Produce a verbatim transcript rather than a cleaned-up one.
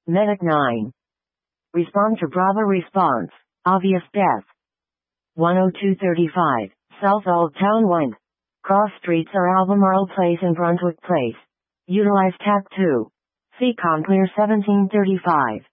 Medic nine. Respond to Bravo response. Obvious death. one oh two thirty-five. South Old Town Wind. Cross streets are Albemarle Place and Brunswick Place. Utilize T A C two. Seacon Clear seventeen thirty-five.